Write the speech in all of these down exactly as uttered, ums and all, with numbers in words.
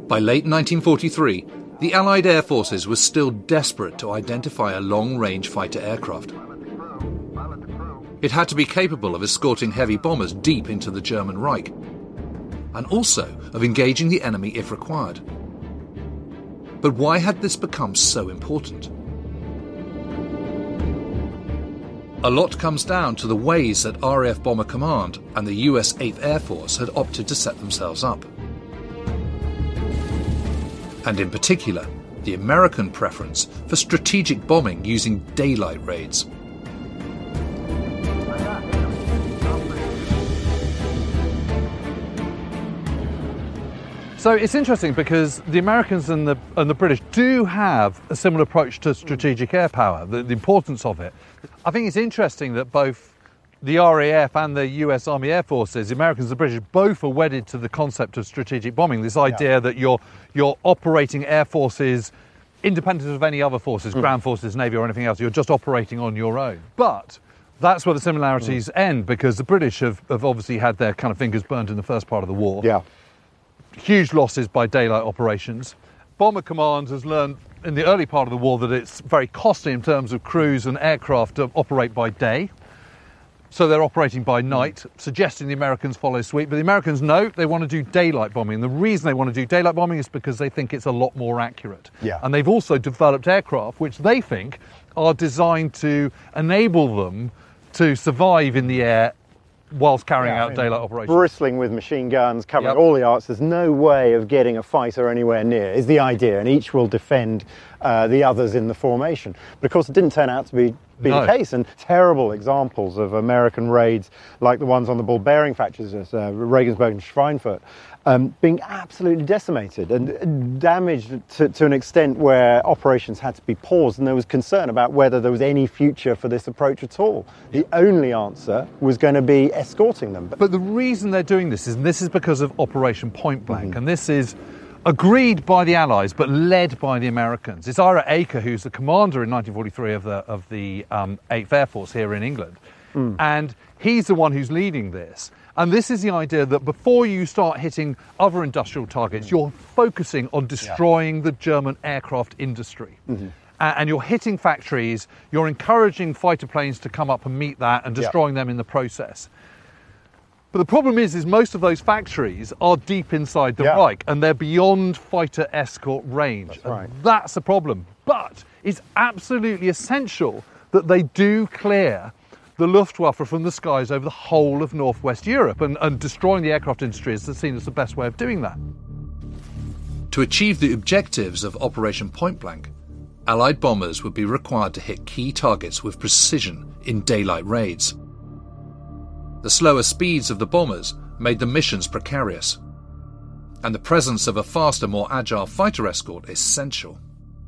By late nineteen forty-three, the Allied air forces were still desperate to identify a long-range fighter aircraft. It had to be capable of escorting heavy bombers deep into the German Reich, and also of engaging the enemy if required. But why had this become so important? A lot comes down to the ways that R A F Bomber Command and the U S eighth Air Force had opted to set themselves up. And in particular, the American preference for strategic bombing using daylight raids. So it's interesting because the Americans and the, and the British do have a similar approach to strategic air power, the, the importance of it. I think it's interesting that both the R A F and the U S Army Air Forces, the Americans and the British, both are wedded to the concept of strategic bombing, this idea yeah. that you're, you're operating air forces independent of any other forces, mm. ground forces, Navy or anything else. You're just operating on your own. But that's where the similarities mm. end, because the British have, have obviously had their kind of fingers burned in the first part of the war. Yeah. Huge losses by daylight operations. Bomber Command has learned in the early part of the war that it's very costly in terms of crews and aircraft to operate by day. So they're operating by night, suggesting the Americans follow suit. But the Americans know they want to do daylight bombing. And the reason they want to do daylight bombing is because they think it's a lot more accurate. Yeah. And they've also developed aircraft which they think are designed to enable them to survive in the air whilst carrying yeah, out I mean, daylight operations. Bristling with machine guns, covering yep. all the arts. There's no way of getting a fighter anywhere near, is the idea, and each will defend uh, the others in the formation. But of course it didn't turn out to be, be no. the case, and terrible examples of American raids like the ones on the ball bearing factories at uh, Regensburg and Schweinfurt um, being absolutely decimated and damaged to, to an extent where operations had to be paused, and there was concern about whether there was any future for this approach at all. The only answer was going to be escorting them. But the reason they're doing this is, and this is because of Operation Point Blank, mm-hmm. and this is agreed by the Allies but led by the Americans. It's Ira Aker who's the commander in nineteen forty-three of the of the um, eighth Air Force here in England, mm. and he's the one who's leading this. And this is the idea that before you start hitting other industrial targets, mm. you're focusing on destroying yeah. the German aircraft industry. Mm-hmm. And you're hitting factories, you're encouraging fighter planes to come up and meet that and destroying yeah. them in the process. But the problem is, is most of those factories are deep inside the yeah. Reich, and they're beyond fighter escort range. That's right. And that's a problem. But it's absolutely essential that they do clear the Luftwaffe from the skies over the whole of northwest Europe, and, and destroying the aircraft industry is seen as the best way of doing that. To achieve the objectives of Operation Point Blank, Allied bombers would be required to hit key targets with precision in daylight raids. The slower speeds of the bombers made the missions precarious, and the presence of a faster, more agile fighter escort essential.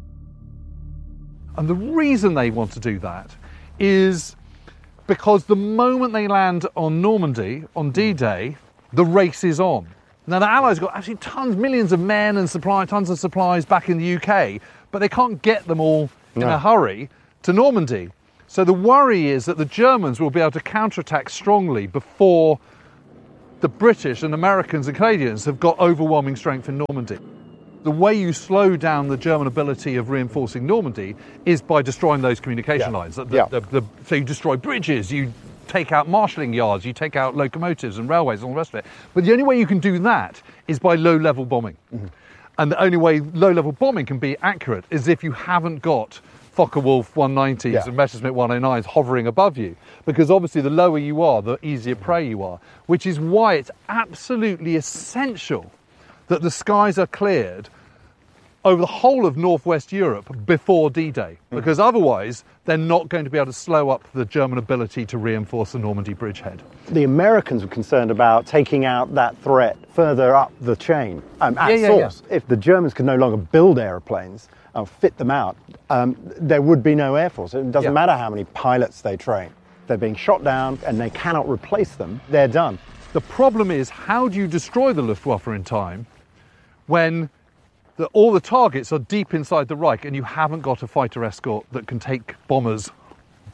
And the reason they want to do that is because the moment they land on Normandy, on D-Day, the race is on. Now, the Allies got actually tons, millions of men and supply, tons of supplies back in the U K, but they can't get them all in no. a hurry to Normandy. So the worry is that the Germans will be able to counterattack strongly before the British and Americans and Canadians have got overwhelming strength in Normandy. The way you slow down the German ability of reinforcing Normandy is by destroying those communication yeah. lines. The, yeah. the, the, so you destroy bridges, you take out marshalling yards, you take out locomotives and railways and all the rest of it. But the only way you can do that is by low-level bombing. Mm-hmm. And the only way low-level bombing can be accurate is if you haven't got Focke-Wulf one nineties yeah. and Messerschmitt one oh nines hovering above you, because obviously the lower you are, the easier prey you are, which is why it's absolutely essential that the skies are cleared over the whole of northwest Europe before D-Day, because mm. otherwise they're not going to be able to slow up the German ability to reinforce the Normandy bridgehead. The Americans were concerned about taking out that threat further up the chain um, at yeah, yeah, source. Yeah. If the Germans could no longer build aeroplanes and fit them out, um, there would be no air force. It doesn't yeah. matter how many pilots they train. They're being shot down and they cannot replace them. They're done. The problem is, how do you destroy the Luftwaffe in time when the, all the targets are deep inside the Reich and you haven't got a fighter escort that can take bombers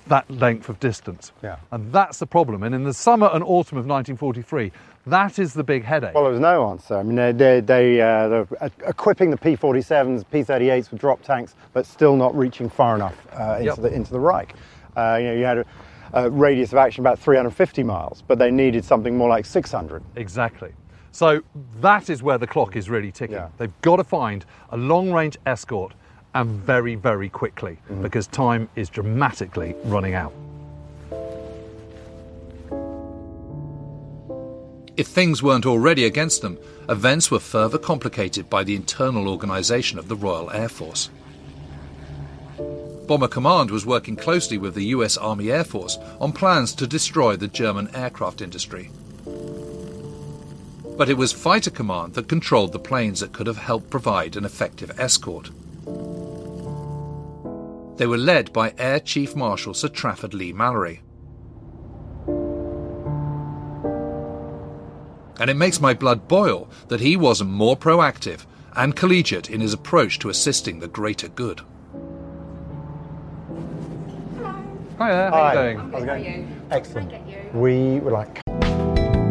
that length of distance. Yeah. And that's the problem. And in the summer and autumn of nineteen forty-three, that is the big headache. Well, there was no answer. I mean, they, they, they, uh, they're equipping the P forty-sevens, P thirty-eights with drop tanks, but still not reaching far enough uh, into, Yep. the, into the Reich. Uh, you know, you had a, a radius of action about three hundred fifty miles, but they needed something more like six hundred. Exactly. So that is where the clock is really ticking. Yeah. They've got to find a long-range escort, and very, very quickly, mm. because time is dramatically running out. If things weren't already against them, events were further complicated by the internal organisation of the Royal Air Force. Bomber Command was working closely with the U S Army Air Force on plans to destroy the German aircraft industry. But it was Fighter Command that controlled the planes that could have helped provide an effective escort. They were led by Air Chief Marshal Sir Trafford Leigh-Mallory. And it makes my blood boil that he wasn't more proactive and collegiate in his approach to assisting the greater good. Hi there, how Hi. are you doing? How's it How are going? you? Excellent. Can I get you? We would like